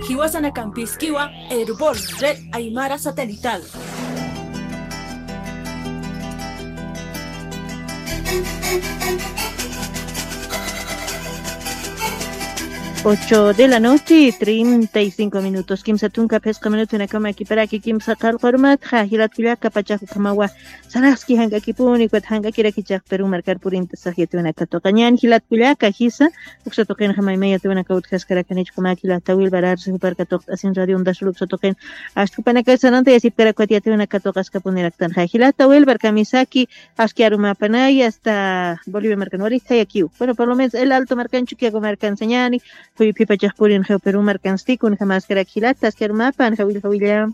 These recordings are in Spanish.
Hiwasana Campisquiwa, Herbol, Red Aymara Satelital. 8 de la noche, 35 minutos. Kimsa tunka pesca minuto na kama kiparaki kimsa kalqarmat hilat pilaka pachaku kamawa sanaski hanga kipuni kwat hanga kira kichak Perú marcar por inta sahiatu na katokañan hilat pilaka hisa uksa token hamay maya tuana kaut kaskarakanych kama kila tawil barar super katok asin radio onda suluk token astu panaka sananta yasip karakwati tuana katokas kapuneraktan hilat tawil barkamisaki askiaruma panay hasta Bolivia marcanori hayakiu. Bueno, por lo menos el alto marcan chukiago marcan señani Fui pipa chahpurin geo Perú marcan stikun jamás karakilatas que armapan jawil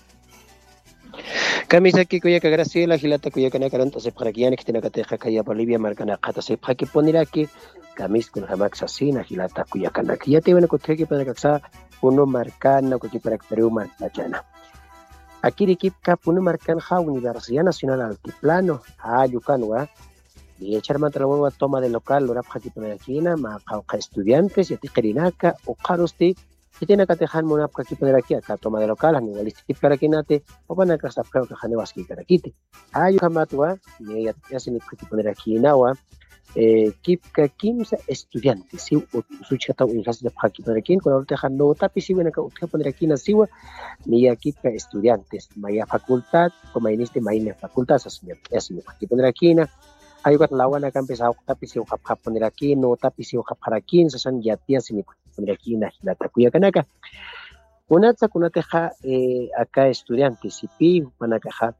Camisa que cuya Graciela Gilata cuya cana caranta se para que tiene que teja kaya Bolivia marcana cata se para que poner aquí camis con jamax asina Gilata cuya cana que ya te van a coger que para que uno marcana que para Perú marcana. Aquí de equipo cap uno marcan ja Universidad Nacional Altiplano yucanwa y echar mantra toma de local lo rapja tipo de China ma cauca estudiantes y tijerinaca o carosti y tiene que tejar monapca aquí poner aquí acá toma de local a nivel este para que nate o van a casa creo que jane vasqui para quite hay matua y ya se ni poner aquí nawa kipka kimsa estudiantes si su chata un gas de aquí poner aquí con el tejan no tapi si ven acá poner aquí na siwa ni aquí estudiantes maya facultad como iniste maine facultad así aquí poner aquí na hay que lawan akan pesau tapi si ukap poner aquí no tapi si ukap para aquí sasan yatia sini poner aquí na hilata kuya kanaka unatsa kunateja acá estudiantes si pi panakaja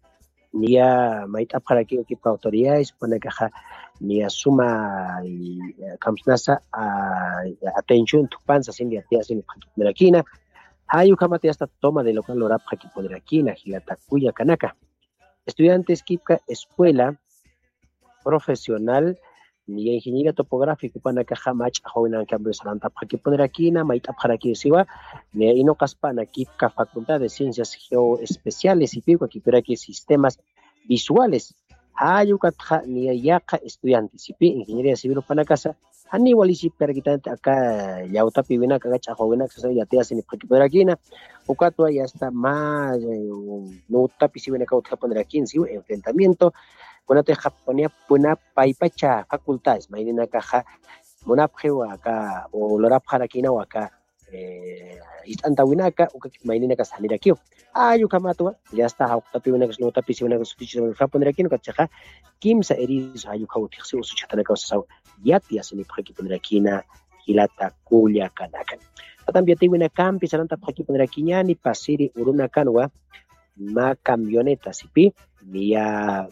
nia maita para aquí equipo autoridades panakaja nia suma kamsnasa atención tu panza sin yatia sini poner aquí na hay ukamate hasta toma de local lorap aquí poner aquí na hilata kuya kanaka estudiantes kipka escuela profesional ni ingeniería topográfica para que jamás joven cambio salanta para que poner aquí na maita para aquí siwa ni ino caspana aquí ka facultad de ciencias geoespeciales y pico aquí pero aquí sistemas visuales hayukat ni yaka estudiantes y pi ingeniería civil para casa ani walisi para kita acá ya uta pibina kaga joven que ya te hacen para que poner aquí na ukato ya está más no uta pisibina ka poner aquí en siwa enfrentamiento Kuna te Japonia puna paipacha facultades maina caja monapjeo acá o lorap jarakina o acá istantawinaka o que maina casanira aquí ayu kamatua ya está tapi una que no tapi si una que sufiche va poner aquí no cacha kimsa eris ayu kauti se usu chatana causa yati asini pjeki poner aquí na hilata kulia kanaka también tiene una campi salanta pjeki poner aquí ni pasiri uruna kanwa ma camioneta sipi via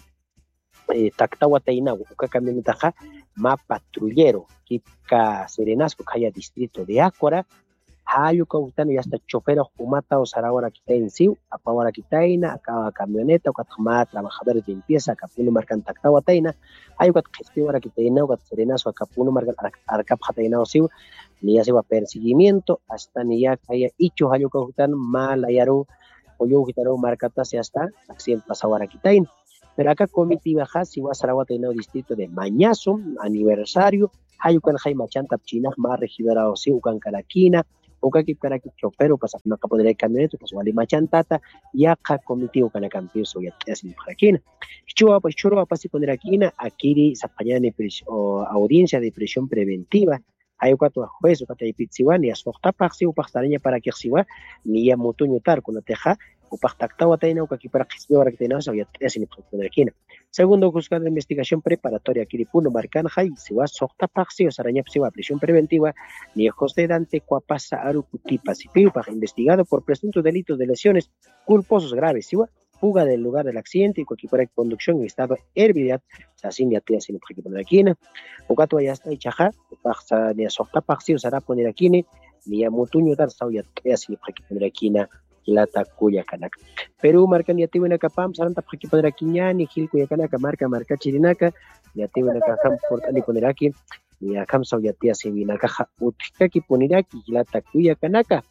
taktawa taina uka camioneta ja ma patrullero kipka serenasco kaya distrito de Ácora hayu kautano ya hasta chofero humata o sarawara kita en siu apawara kitaina acaba camioneta o katma trabajadores de limpieza kapuno marcan taktawa taina hayu kat gestiwara kitaina o kat serenasco kapuno marcan arcap hataina o siu ni ya se va perseguimiento hasta ni ya kaya icho hayu kautano malayaru o yo kitaro marcata se hasta accidente pasawara kitaina. Pero acá comitiva si va a Sarawak en el distrito de Mañazo, aniversario, hayukan hay machanta china, más regidora o si ukan caraquina, o que para que chopero pasa no poder el camioneta, pues vale machantata, y acá comitiva can campioso y así caraquina. Chua pues churro pasi poner aquí aquí sapañane o audiencia de prisión preventiva. Hay cuatro jueces o que hay pizziwan y a su tapaxi o pastareña para que siwa ni ya mutuño tar con la teja o pactactao taina o que para que siwa que tenemos había tres en el aquí. Segundo, juzgado de investigación preparatoria aquí de Puno Marcan Jai, siwa sokta paxi o saraña siwa prisión preventiva ni el José Dante Cuapasa Arukutipa Sipiu para investigado por presuntos delitos de lesiones culposos graves siwa fuga del lugar del accidente y cualquier conducción en estado de ebriedad, así ni a ti así no puede poner aquí, o gato ya está hecha, pasa ni a softa paxi o será poner aquí, ni a mutuño dar sao ya así no puede poner aquí, la tacuya canaca. Perú marca ni a ti buena capam, saranta puede poner aquí ni gil cuya canaca marca chirinaca, ni a ti buena cajam por ni poner aquí, ni a cam sao ya ti así ni la caja utica que poner aquí la tacuya canaca.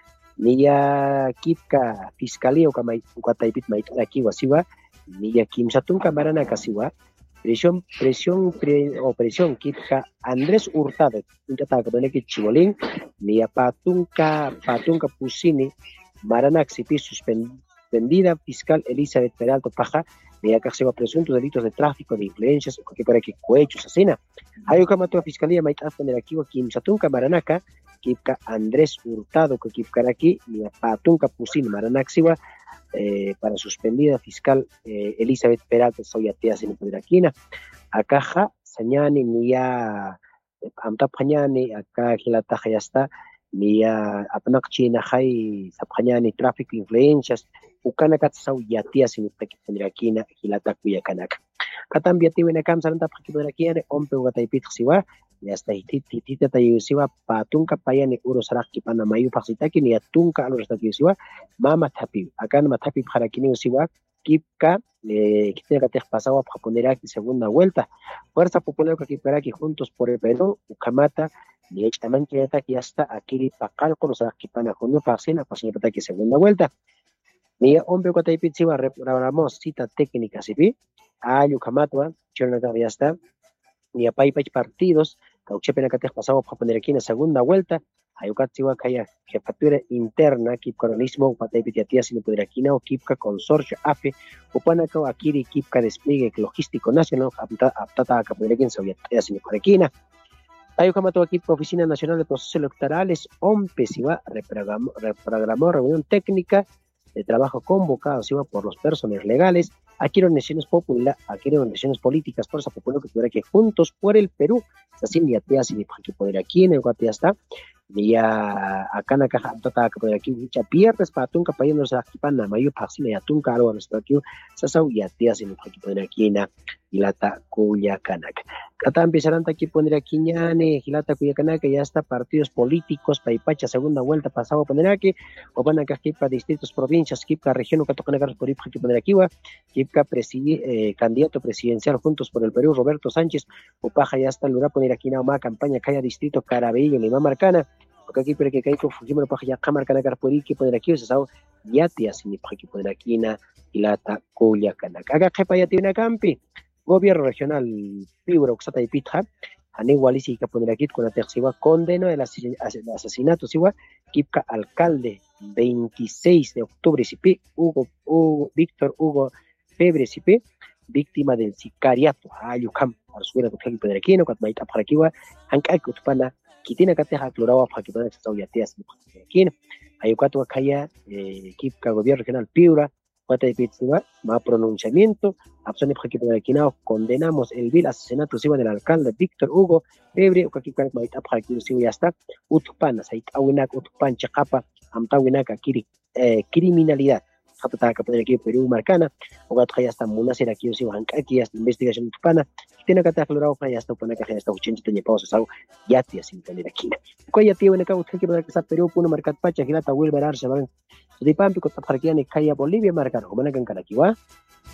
Niya kipka fiscalía o kataipit maitla aquí wasiwa niya kim satun kamarana kasiwa Presión Kipka Andrés Hurtado, Intata Katoneki Chibolín, ni a Patunca Pusini, Maranaxipi suspendida fiscal Elizabeth Peralta Paja, ni a Caseba presuntos delitos de tráfico de influencias, que para que cohechos asesina. Hay una fiscalía Maitafan de aquí, Kim Satunca Maranaca, Kipka Andrés Hurtado, que Kipka aquí, ni a Patunca Pusini, Maranaxiwa, para suspendida fiscal Elizabeth Peralta Soyatea sin Pudraquina, Acaja, Sañani, Nia Amtapañani, acá Gilataja ya está, Nia Apnakchina, Jai, Sapañani, tráfico, influencias, Ucana Katsau Yatia sin Pudraquina, Gilata Cuyacanak. Katambia Tiwina Kamsaranta Pudraquina, Ompe Ugataipit Siwa, y hasta Hitita Tayusiwa, Patunca Payani, Urosaraki, Panamayu Pasitaki, ni Atunca a los Tayusiwa, Mama Tapi, acá no Matapi Harakini Usiwa, Kipka, que tiene que pasar a poner aquí segunda vuelta. Fuerza Popular que aquí juntos por el Perú, Ucamata, y también que aquí hasta aquí Pacal con los Akipana Junio Pasina, pasando para aquí segunda vuelta. Ni hombre que Taypitsiwa, reprogramamos cita técnica, ¿sí? Ayu Kamatwa, Chornaga ya está, ni a Paipach partidos, Cauchepena que pasaba para poner aquí en la segunda vuelta. Ayukatsiwa Kaya, jefatura interna, Kipka organismo, Pataypitiatia sin Pudraquina o Kipka consorcio AFE, Upanaka Akiri Kipka despliegue logístico nacional, Aptata Capudraquin Soviatia sin Pudraquina. Ayukamato Kipka Oficina Nacional de Procesos Electorales, OMPESIWA, reprogramó reunión técnica de trabajo convocado por los personeros legales, aquí organizaciones populares, aquí organizaciones políticas, Fuerza Popular que tuviera que juntos por el Perú, así ni a Tia sin poder aquí en el Guatia está. Dia akan caja tota kepada aquí mucha pierdes patung kapayan nos akipana mayu paksina ya tunka algo nuestro aquí sasau ya tia sin aquí poner aquí na hilata kuya kanak kata empezaran aquí poner aquí ñane hilata kuya kanak ya está partidos políticos paipacha segunda vuelta pasado poner aquí o van a aquí para distritos provincias kipka región que tocan agarrar por aquí poner aquí va kipka candidato presidencial juntos por el Perú Roberto Sánchez o paja ya está el lugar poner aquí na campaña calla distrito Caraballo Lima Marcana porque aquí pero que hay que fujimos para ya cámara cada carpuri que poner aquí o sea ya te así para que poner aquí na hilata kuya kanak aga jepa ya tiene campi gobierno regional Piura Oxata y Pitja han igual y que poner aquí con la tercera condena el asesinato siwa Kipka alcalde 26 de octubre sipi Víctor Hugo Febre sipi víctima del sicariato ayukam arsuera que aquí poner aquí no que maita para aquí va hanka que utpana que tiene que tener clorado para que pueda estar ya teas aquí ayukato akaya Kipka gobierno regional Piura Guata de Pizza, más pronunciamiento, opciones para que pueda aquí condenamos el vil asesinato del alcalde Víctor Hugo Febre o que aquí para que ya está utpana sai awinak utpan chaqapa amtawinak kiri criminalidad hasta que poner aquí Perú Marcana o que ya está munacer aquí o si van aquí hasta investigación utpana tiene que estar aclarado para ya está upana que ya está 80 años pausa sao ya te sin tener aquí ko ya tiene que usted que para que está Perú puno marcat pacha gilata vuelve a darse van de pampi ko para aquí en Bolivia marcar como na kan aquí va